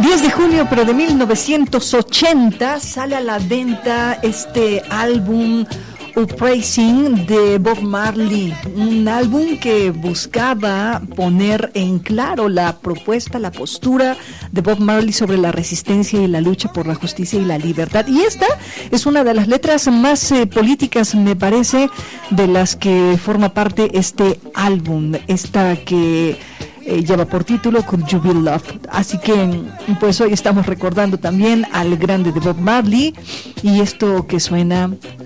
10 de junio, pero de 1980, sale a la venta este álbum Uprising de Bob Marley, un álbum que buscaba poner en claro la propuesta, la postura de Bob Marley sobre la resistencia y la lucha por la justicia y la libertad. Y esta es una de las letras más políticas, me parece, de las que forma parte este álbum, esta que lleva por título Could You Be Loved. Así que pues hoy estamos recordando también al grande de Bob Marley, y esto que suena